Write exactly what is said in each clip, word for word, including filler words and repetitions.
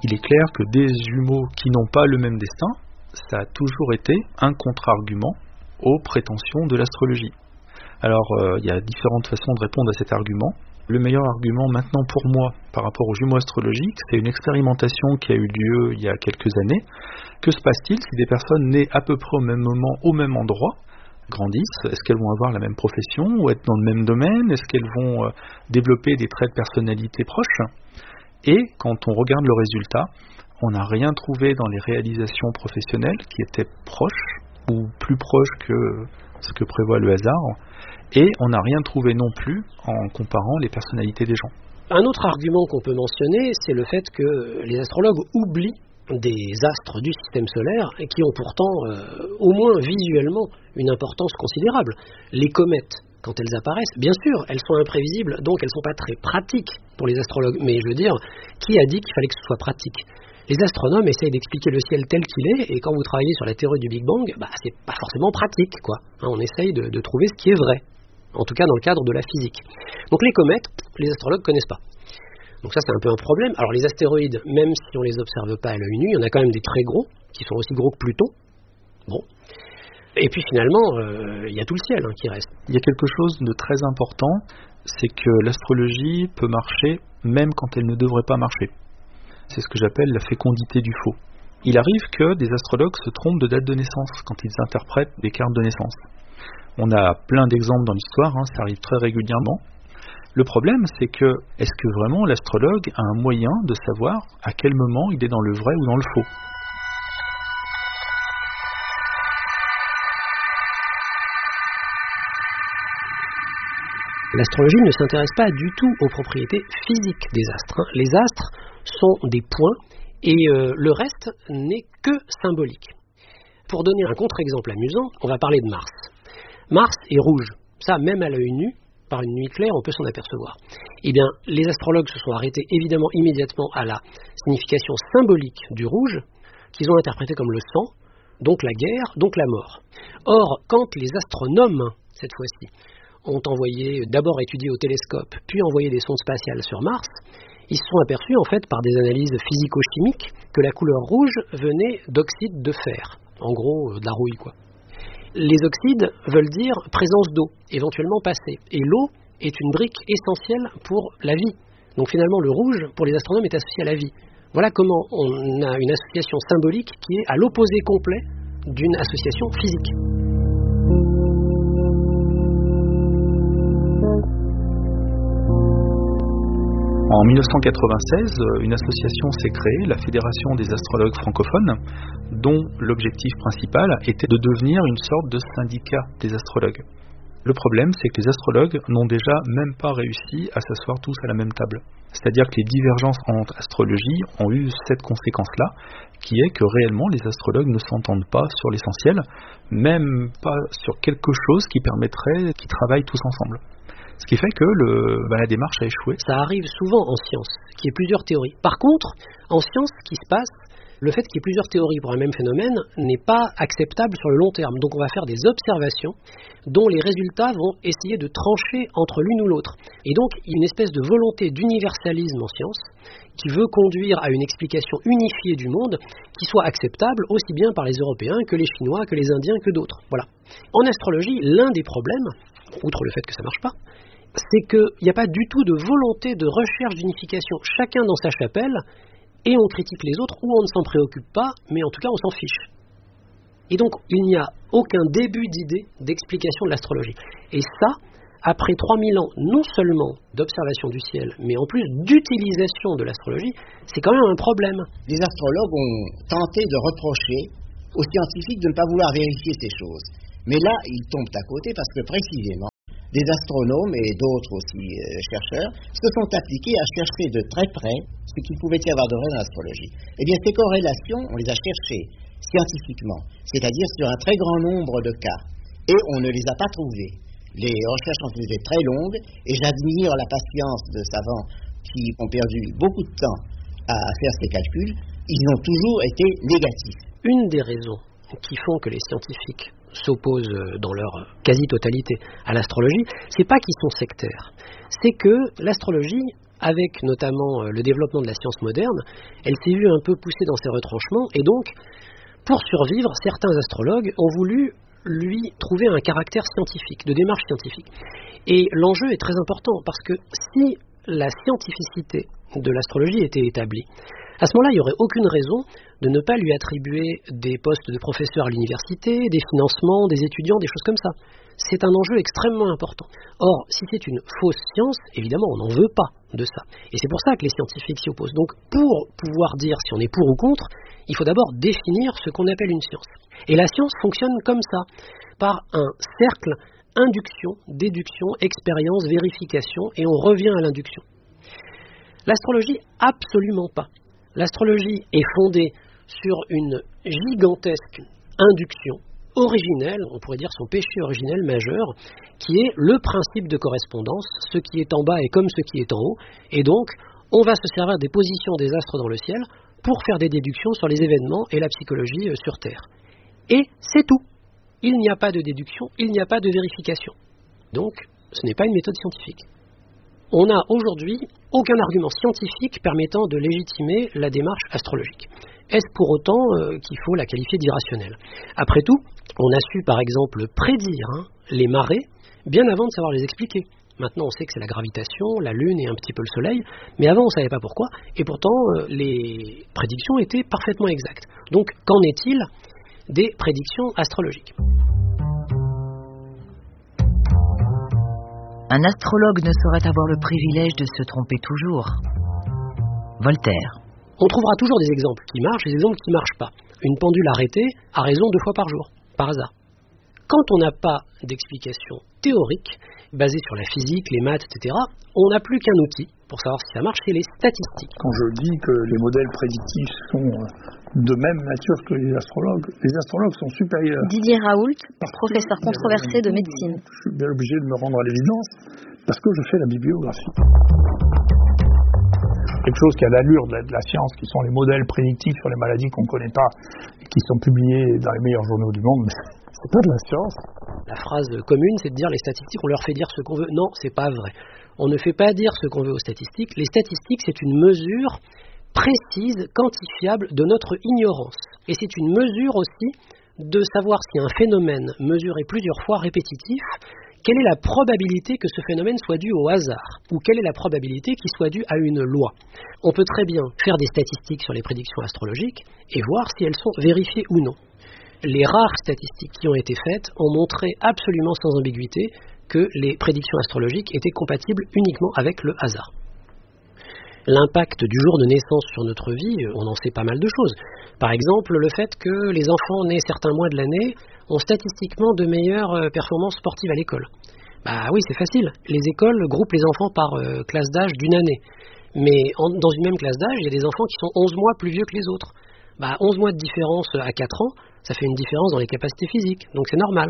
Il est clair que des jumeaux qui n'ont pas le même destin, ça a toujours été un contre-argument aux prétentions de l'astrologie. Alors, euh, il y a différentes façons de répondre à cet argument. Le meilleur argument maintenant pour moi par rapport aux jumeaux astrologiques, c'est une expérimentation qui a eu lieu il y a quelques années. Que se passe-t-il si des personnes nées à peu près au même moment, au même endroit, grandissent? Est-ce qu'elles vont avoir la même profession ou être dans le même domaine? Est-ce qu'elles vont euh, développer des traits de personnalité proches? Et quand on regarde le résultat, on n'a rien trouvé dans les réalisations professionnelles qui étaient proches ou plus proches que ce que prévoit le hasard. Et on n'a rien trouvé non plus en comparant les personnalités des gens. Un autre argument qu'on peut mentionner, c'est le fait que les astrologues oublient des astres du système solaire qui ont pourtant, euh, au moins visuellement, une importance considérable. Les comètes, quand elles apparaissent, bien sûr, elles sont imprévisibles, donc elles ne sont pas très pratiques pour les astrologues. Mais je veux dire, qui a dit qu'il fallait que ce soit pratique ? Les astronomes essayent d'expliquer le ciel tel qu'il est, et quand vous travaillez sur la théorie du Big Bang, bah, c'est pas forcément pratique, quoi. Hein, on essaye de, de trouver ce qui est vrai, en tout cas dans le cadre de la physique. Donc les comètes, les astrologues ne connaissent pas. Donc ça, c'est un peu un problème. Alors les astéroïdes, même si on ne les observe pas à l'œil nu, il y en a quand même des très gros, qui sont aussi gros que Pluton. Bon. Et puis finalement, euh, il y a tout le ciel hein, qui reste. Il y a quelque chose de très important, c'est que l'astrologie peut marcher même quand elle ne devrait pas marcher. C'est ce que j'appelle la fécondité du faux. Il arrive que des astrologues se trompent de date de naissance quand ils interprètent des cartes de naissance. On a plein d'exemples dans l'histoire, hein, ça arrive très régulièrement. Le problème, c'est que, est-ce que vraiment l'astrologue a un moyen de savoir à quel moment il est dans le vrai ou dans le faux ? L'astrologie ne s'intéresse pas du tout aux propriétés physiques des astres. Les astres sont des points et euh, le reste n'est que symbolique. Pour donner un contre-exemple amusant, on va parler de Mars. Mars est rouge. Ça, même à l'œil nu, par une nuit claire, on peut s'en apercevoir. Eh bien, les astrologues se sont arrêtés évidemment immédiatement à la signification symbolique du rouge, qu'ils ont interprété comme le sang, donc la guerre, donc la mort. Or, quand les astronomes, cette fois-ci, ont envoyé, d'abord étudié au télescope, puis envoyé des sondes spatiales sur Mars, ils se sont aperçus, en fait, par des analyses physico-chimiques, que la couleur rouge venait d'oxyde de fer. En gros, de la rouille, quoi. Les oxydes veulent dire présence d'eau, éventuellement passée. Et l'eau est une brique essentielle pour la vie. Donc finalement, le rouge, pour les astronomes, est associé à la vie. Voilà comment on a une association symbolique qui est à l'opposé complet d'une association physique. En mille neuf cent quatre-vingt-seize, une association s'est créée, la Fédération des astrologues francophones, dont l'objectif principal était de devenir une sorte de syndicat des astrologues. Le problème, c'est que les astrologues n'ont déjà même pas réussi à s'asseoir tous à la même table. C'est-à-dire que les divergences entre astrologie ont eu cette conséquence-là, qui est que réellement les astrologues ne s'entendent pas sur l'essentiel, même pas sur quelque chose qui permettrait qu'ils travaillent tous ensemble. Ce qui fait que le, bah, la démarche a échoué. Ça arrive souvent en science, qu'il y ait plusieurs théories. Par contre, en science, ce qui se passe, le fait qu'il y ait plusieurs théories pour un même phénomène n'est pas acceptable sur le long terme. Donc on va faire des observations dont les résultats vont essayer de trancher entre l'une ou l'autre. Et donc il y a une espèce de volonté d'universalisme en science qui veut conduire à une explication unifiée du monde qui soit acceptable aussi bien par les Européens que les Chinois, que les Indiens, que d'autres. Voilà. En astrologie, l'un des problèmes, outre le fait que ça ne marche pas, c'est qu'il n'y a pas du tout de volonté de recherche d'unification, chacun dans sa chapelle, et on critique les autres, ou on ne s'en préoccupe pas, mais en tout cas on s'en fiche. Et donc il n'y a aucun début d'idée d'explication de l'astrologie. Et ça, après trois mille ans, non seulement d'observation du ciel, mais en plus d'utilisation de l'astrologie, c'est quand même un problème. Les astrologues ont tenté de reprocher aux scientifiques de ne pas vouloir vérifier ces choses. Mais là, ils tombent à côté parce que précisément, des astronomes et d'autres aussi euh, chercheurs se sont appliqués à chercher de très près ce qu'il pouvait y avoir de vrai dans l'astrologie. Eh bien, ces corrélations, on les a cherchées scientifiquement, c'est-à-dire sur un très grand nombre de cas, et on ne les a pas trouvées. Les recherches ont été très longues, et j'admire la patience de savants qui ont perdu beaucoup de temps à faire ces calculs. Ils ont toujours été négatifs. Une des raisons qui font que les scientifiques s'opposent dans leur quasi-totalité à l'astrologie, c'est pas qu'ils sont sectaires, c'est que l'astrologie avec notamment le développement de la science moderne, elle s'est vue un peu poussée dans ses retranchements, et donc, pour survivre, certains astrologues ont voulu lui trouver un caractère scientifique, de démarche scientifique. Et l'enjeu est très important, parce que si la scientificité de l'astrologie était établie, à ce moment-là, il n'y aurait aucune raison de ne pas lui attribuer des postes de professeur à l'université, des financements, des étudiants, des choses comme ça. C'est un enjeu extrêmement important. Or, si c'est une fausse science, évidemment, on n'en veut pas de ça. Et c'est pour ça que les scientifiques s'y opposent. Donc, pour pouvoir dire si on est pour ou contre, il faut d'abord définir ce qu'on appelle une science. Et la science fonctionne comme ça, par un cercle induction, déduction, expérience, vérification, et on revient à l'induction. L'astrologie, absolument pas. L'astrologie est fondée sur une gigantesque induction originelle, on pourrait dire son péché originel majeur, qui est le principe de correspondance, ce qui est en bas est comme ce qui est en haut, et donc on va se servir des positions des astres dans le ciel pour faire des déductions sur les événements et la psychologie sur Terre. Et c'est tout. Il n'y a pas de déduction, il n'y a pas de vérification. Donc, ce n'est pas une méthode scientifique. On n'a aujourd'hui aucun argument scientifique permettant de légitimer la démarche astrologique. Est-ce pour autant euh, qu'il faut la qualifier d'irrationnelle ? Après tout, on a su par exemple prédire hein, les marées bien avant de savoir les expliquer. Maintenant on sait que c'est la gravitation, la Lune et un petit peu le Soleil, mais avant on ne savait pas pourquoi, et pourtant euh, les prédictions étaient parfaitement exactes. Donc qu'en est-il des prédictions astrologiques ? Un astrologue ne saurait avoir le privilège de se tromper toujours. Voltaire. On trouvera toujours des exemples qui marchent et des exemples qui ne marchent pas. Une pendule arrêtée a raison deux fois par jour, par hasard. Quand on n'a pas d'explication théorique, basée sur la physique, les maths, et cetera, on n'a plus qu'un outil pour savoir si ça marche, c'est les statistiques. Quand je dis que les modèles prédictifs sont de même nature que les astrologues, les astrologues sont supérieurs. Didier Raoult, professeur controversé de médecine. Je suis bien obligé de me rendre à l'évidence parce que je fais la bibliographie. Quelque chose qui a l'allure de la, de la science, qui sont les modèles prédictifs sur les maladies qu'on ne connaît pas, et qui sont publiés dans les meilleurs journaux du monde, mais c'est pas de la science. La phrase commune, c'est de dire les statistiques, on leur fait dire ce qu'on veut. Non, c'est pas vrai. On ne fait pas dire ce qu'on veut aux statistiques. Les statistiques, c'est une mesure précise, quantifiable de notre ignorance. Et c'est une mesure aussi de savoir si un phénomène mesuré plusieurs fois répétitif, quelle est la probabilité que ce phénomène soit dû au hasard, ou quelle est la probabilité qu'il soit dû à une loi. On peut très bien faire des statistiques sur les prédictions astrologiques et voir si elles sont vérifiées ou non. Les rares statistiques qui ont été faites ont montré absolument sans ambiguïté que les prédictions astrologiques étaient compatibles uniquement avec le hasard. L'impact du jour de naissance sur notre vie, on en sait pas mal de choses. Par exemple, le fait que les enfants nés certains mois de l'année ont statistiquement de meilleures performances sportives à l'école. Bah oui, c'est facile. Les écoles groupent les enfants par euh, classe d'âge d'une année. Mais en, dans une même classe d'âge, il y a des enfants qui sont onze mois plus vieux que les autres. Bah onze mois de différence à quatre ans, ça fait une différence dans les capacités physiques. Donc c'est normal.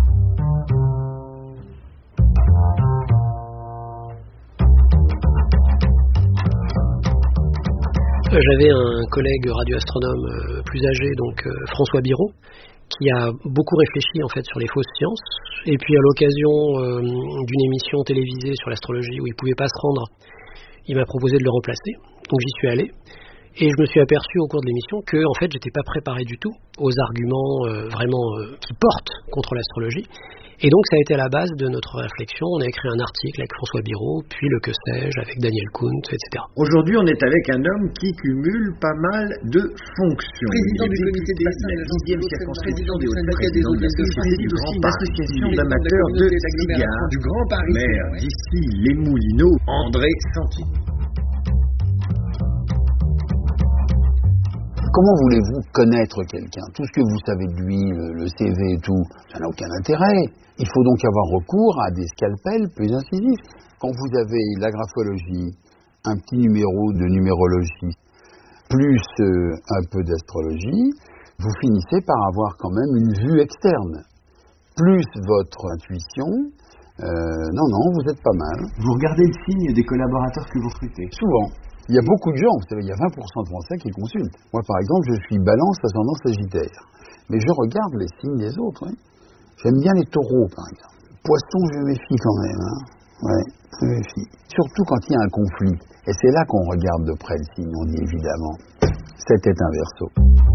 J'avais un collègue radioastronome euh, plus âgé, donc euh, François Biraud, qui a beaucoup réfléchi en fait sur les fausses sciences. Et puis à l'occasion euh, d'une émission télévisée sur l'astrologie où il ne pouvait pas se rendre, il m'a proposé de le remplacer. Donc j'y suis allé. Et je me suis aperçu au cours de l'émission que en fait j'étais pas préparé du tout aux arguments euh, vraiment euh, qui portent contre l'astrologie. Et donc ça a été à la base de notre réflexion. On a écrit un article avec François Biraud, puis le que sais-je avec Daniel Kuntz, et cetera. Aujourd'hui, on est avec un homme qui cumule pas mal de fonctions. Président du comité des bassins de la dixième circonscription des Hauts-de-France, président de la Société du Grand Paris, l'association d'amateurs de cigares du Grand Paris, maire d'ici les Moulineaux, André Santini. Comment voulez-vous connaître quelqu'un ? Tout ce que vous savez de lui, le, le C V et tout, ça n'a aucun intérêt. Il faut donc avoir recours à des scalpels plus incisifs. Quand vous avez la graphologie, un petit numéro de numérologie, plus euh, un peu d'astrologie, vous finissez par avoir quand même une vue externe. Plus votre intuition, euh, non, non, vous êtes pas mal. Vous regardez le signe des collaborateurs que vous recrutez ? Souvent. Il y a beaucoup de gens, vous savez, il y a vingt pour cent de Français qui consultent. Moi, par exemple, je suis balance, ascendant sagittaire. Mais je regarde les signes des autres. Hein. J'aime bien les taureaux, par exemple. Poissons, je me méfie quand même. Hein. Ouais, se méfie. Surtout quand il y a un conflit. Et c'est là qu'on regarde de près le signe, on dit évidemment. C'était un Verseau.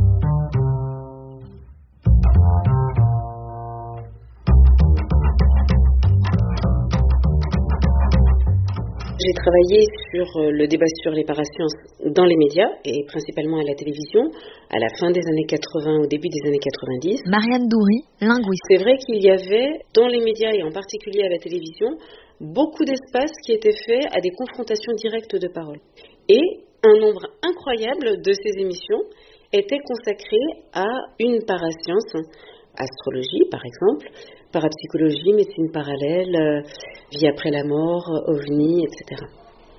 J'ai travaillé sur le débat sur les parasciences dans les médias et principalement à la télévision à la fin des années quatre-vingts, au début des années quatre-vingt-dix. Marianne Doury, linguiste. C'est vrai qu'il y avait dans les médias et en particulier à la télévision beaucoup d'espace qui était fait à des confrontations directes de parole. Et un nombre incroyable de ces émissions était consacré à une parascience, astrologie par exemple, parapsychologie, médecine parallèle, euh, vie après la mort, ovni, et cetera.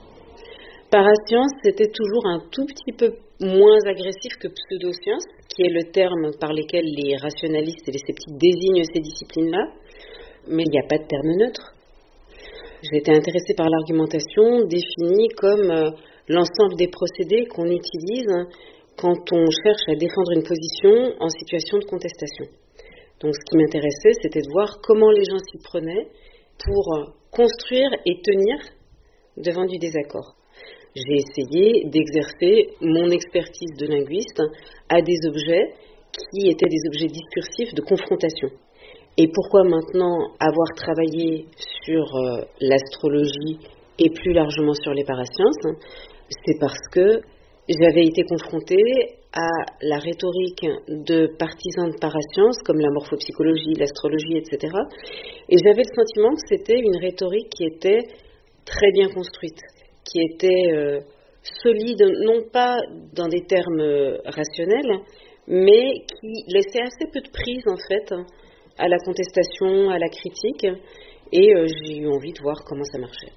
Parascience, c'était toujours un tout petit peu moins agressif que pseudoscience, qui est le terme par lequel les rationalistes et les sceptiques désignent ces disciplines-là, mais il n'y a pas de terme neutre. J'ai été intéressée par l'argumentation définie comme euh, l'ensemble des procédés qu'on utilise quand on cherche à défendre une position en situation de contestation. Donc ce qui m'intéressait, c'était de voir comment les gens s'y prenaient pour construire et tenir devant du désaccord. J'ai essayé d'exercer mon expertise de linguiste à des objets qui étaient des objets discursifs de confrontation. Et pourquoi maintenant avoir travaillé sur euh, l'astrologie et plus largement sur les parasciences? C'est parce que j'avais été confrontée à la rhétorique de partisans de parasciences, comme la morphopsychologie, l'astrologie, et cetera. Et j'avais le sentiment que c'était une rhétorique qui était très bien construite, qui était euh, solide, non pas dans des termes euh, rationnels, mais qui laissait assez peu de prise, en fait, à la contestation, à la critique. Et euh, j'ai eu envie de voir comment ça marchait.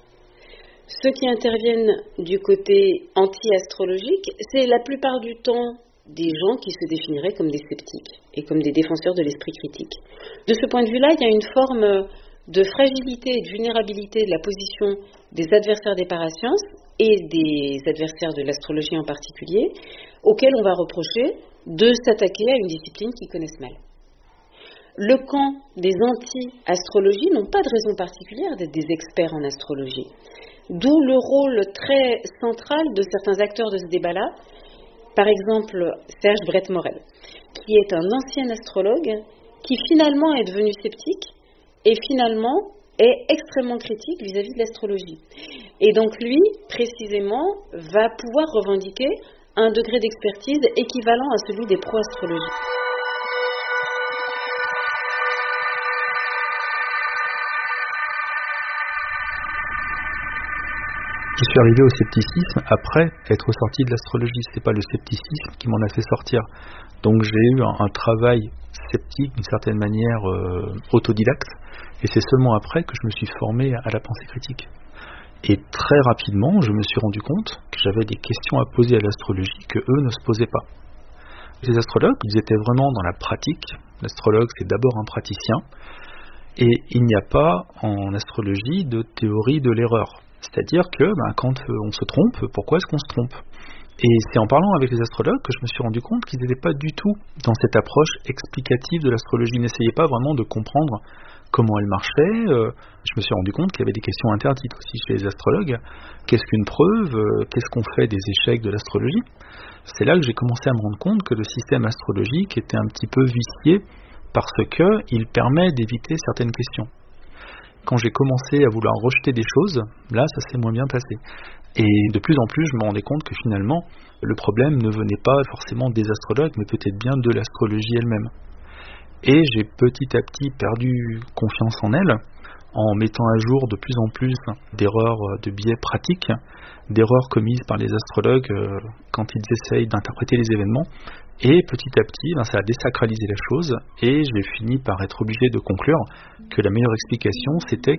Ceux qui interviennent du côté anti-astrologique, c'est la plupart du temps des gens qui se définiraient comme des sceptiques et comme des défenseurs de l'esprit critique. De ce point de vue-là, il y a une forme de fragilité et de vulnérabilité de la position des adversaires des parasciences et des adversaires de l'astrologie en particulier, auxquels on va reprocher de s'attaquer à une discipline qu'ils connaissent mal. Le camp des anti-astrologies n'ont pas de raison particulière d'être des experts en astrologie. D'où le rôle très central de certains acteurs de ce débat-là, par exemple Serge Brett-Morel, qui est un ancien astrologue qui finalement est devenu sceptique et finalement est extrêmement critique vis-à-vis de l'astrologie. Et donc lui, précisément, va pouvoir revendiquer un degré d'expertise équivalent à celui des pro-astrologies. Je suis arrivé au scepticisme après être sorti de l'astrologie. C'est pas le scepticisme qui m'en a fait sortir. Donc j'ai eu un, un travail sceptique d'une certaine manière euh, autodidacte, et c'est seulement après que je me suis formé à la pensée critique. Et très rapidement, je me suis rendu compte que j'avais des questions à poser à l'astrologie que eux ne se posaient pas. Les astrologues, ils étaient vraiment dans la pratique. L'astrologue, c'est d'abord un praticien, et il n'y a pas en astrologie de théorie de l'erreur. C'est-à-dire que ben, quand on se trompe, pourquoi est-ce qu'on se trompe? Et c'est en parlant avec les astrologues que je me suis rendu compte qu'ils n'étaient pas du tout dans cette approche explicative de l'astrologie. Ils n'essayaient pas vraiment de comprendre comment elle marchait. Euh, je me suis rendu compte qu'il y avait des questions interdites aussi chez les astrologues. Qu'est-ce qu'une preuve? euh, Qu'est-ce qu'on fait des échecs de l'astrologie? C'est là que j'ai commencé à me rendre compte que le système astrologique était un petit peu vicié parce qu'il permet d'éviter certaines questions. Quand j'ai commencé à vouloir rejeter des choses, là, ça s'est moins bien passé. Et de plus en plus, je me rendais compte que finalement, le problème ne venait pas forcément des astrologues, mais peut-être bien de l'astrologie elle-même. Et j'ai petit à petit perdu confiance en elle, en mettant à jour de plus en plus d'erreurs, de biais pratiques, d'erreurs commises par les astrologues euh, quand ils essayent d'interpréter les événements. Et petit à petit, ben, ça a désacralisé la chose, et j'ai fini par être obligé de conclure que la meilleure explication, c'était